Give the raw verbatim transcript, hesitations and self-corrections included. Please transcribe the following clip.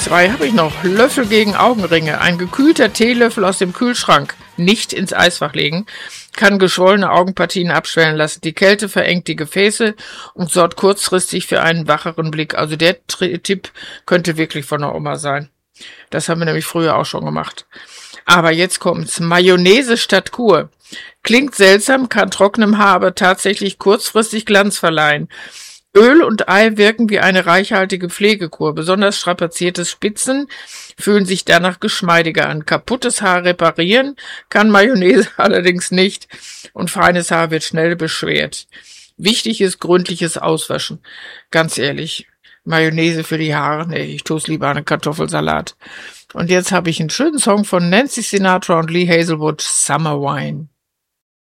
Zwei habe ich noch. Löffel gegen Augenringe. Ein gekühlter Teelöffel aus dem Kühlschrank nicht ins Eisfach legen, kann geschwollene Augenpartien abschwellen lassen. Die Kälte verengt die Gefäße und sorgt kurzfristig für einen wacheren Blick. Also der Tri- Tipp könnte wirklich von der Oma sein. Das haben wir nämlich früher auch schon gemacht. Aber jetzt kommt's. Mayonnaise statt Kur. Klingt seltsam, kann trockenem Haar aber tatsächlich kurzfristig Glanz verleihen. Öl und Ei wirken wie eine reichhaltige Pflegekur. Besonders strapazierte Spitzen fühlen sich danach geschmeidiger an. Kaputtes Haar reparieren kann Mayonnaise allerdings nicht und feines Haar wird schnell beschwert. Wichtig ist gründliches Auswaschen. Ganz ehrlich, Mayonnaise für die Haare, nee, ich tue es lieber an einen Kartoffelsalat. Und jetzt habe ich einen schönen Song von Nancy Sinatra und Lee Hazelwood, Summer Wine.